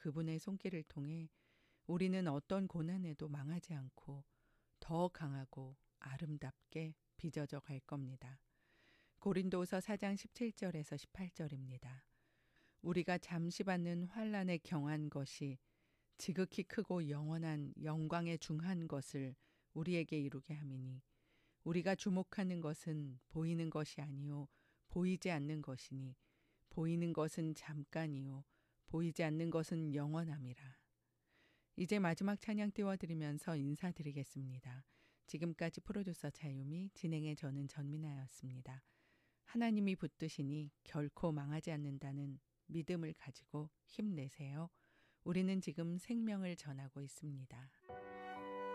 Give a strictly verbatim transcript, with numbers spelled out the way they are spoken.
그분의 손길을 통해 우리는 어떤 고난에도 망하지 않고 더 강하고 아름답게 빚어져 갈 겁니다. 고린도후서 사 장 십칠 절에서 십팔 절입니다. 우리가 잠시 받는 환난에 경한 것이 지극히 크고 영원한 영광에 중한 것을 우리에게 이루게 함이니 우리가 주목하는 것은 보이는 것이 아니요 보이지 않는 것이니 보이는 것은 잠깐이요 보이지 않는 것은 영원함이라. 이제 마지막 찬양 띄워드리면서 인사드리겠습니다. 지금까지 프로듀서 자유미, 진행의 저는 전민아였습니다. 하나님이 붙드시니 결코 망하지 않는다는 믿음을 가지고 힘내세요. 우리는 지금 생명을 전하고 있습니다.